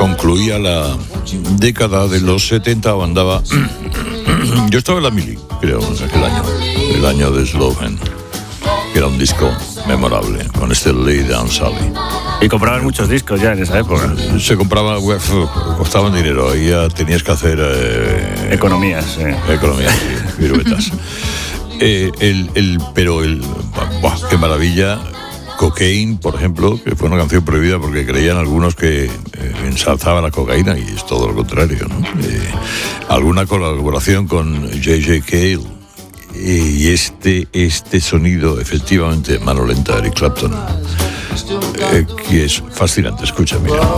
concluía la década de los 70 o andaba... Yo estaba en la mili, creo, en aquel año, el año de Slogan, que era un disco memorable, con este Lay Down Sally. Y compraban muchos discos ya en esa época. Se compraba, costaban dinero, ahí ya tenías que hacer... Economías, sí. Economías, sí, viruetas. Pero qué maravilla. Cocaine, por ejemplo, que fue una canción prohibida porque creían algunos que ensalzaba la cocaína, y es todo lo contrario, ¿no? Alguna colaboración con J.J. Cale, y este sonido, efectivamente, mano lenta, Eric Clapton, que es fascinante. Escucha, mira.